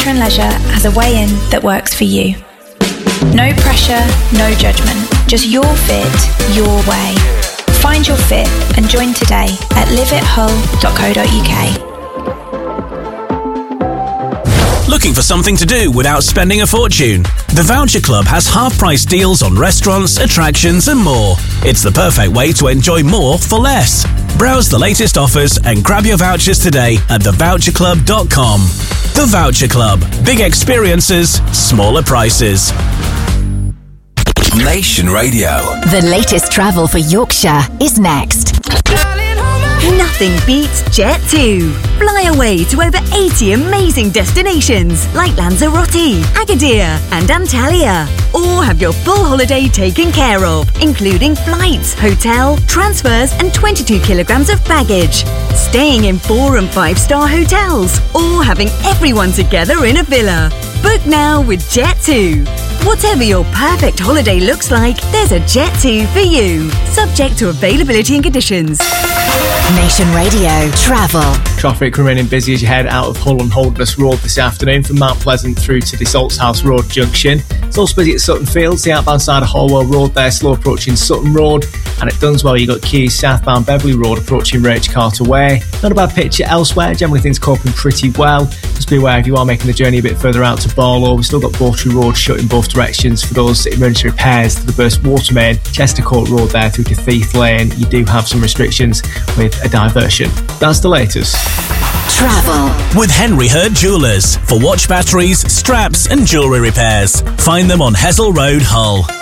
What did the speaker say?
Culture and Leisure has a way in that works for you. No pressure, no judgment. Just your fit, your way. Find your fit and join today at liveithull.co.uk. Looking for something to do without spending a fortune? The Voucher Club has half-price deals on restaurants, attractions and more. It's the perfect way to enjoy more for less. Browse the latest offers and grab your vouchers today at thevoucherclub.com. The Voucher Club. Big experiences, smaller prices. Nation Radio. The latest travel for Yorkshire is next. Nothing beats Jet2. Fly away to over 80 amazing destinations like Lanzarote, Agadir and Antalya. Or have your full holiday taken care of, including flights, hotel, transfers and 22 kilograms of baggage. Staying in 4- and 5-star hotels or having everyone together in a villa. Book now with Jet2. Whatever your perfect holiday looks like, there's a Jet2 for you. Subject to availability and conditions. Nation Radio Travel. Traffic remaining busy as you head out of Hull and Holderness Road this afternoon from Mount Pleasant through to the Salthouse Road junction. It's also busy at Sutton Fields, the outbound side of Holwell Road there, slow approaching Sutton Road. And at Dunswell, you've got Keys southbound Beverley Road approaching Rage Carter Way. Not a bad picture elsewhere, generally things coping pretty well. Just be aware if you are making the journey a bit further out to Barlow, we've still got Bawtry Road shut in both directions for those emergency repairs to the burst water main. Chester Court Road there through to Thief Lane, you do have some restrictions with a diversion. That's the latest. Travel with Henry Hurd Jewellers for watch batteries, straps and jewellery repairs. Find them on Hessel Road, Hull.